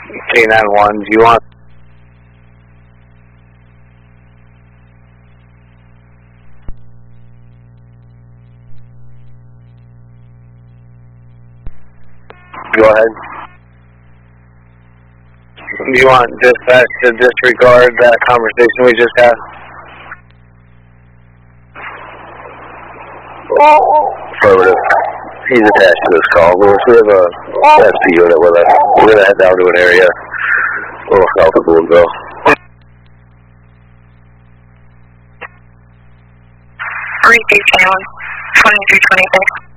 391, do you want... Go ahead. Do you want dispatch to disregard that conversation we just had? Affirmative. He's attached to this call. We have a SP unit with us. We're going to head down to an area a little south of Boonville. 2321, 2326.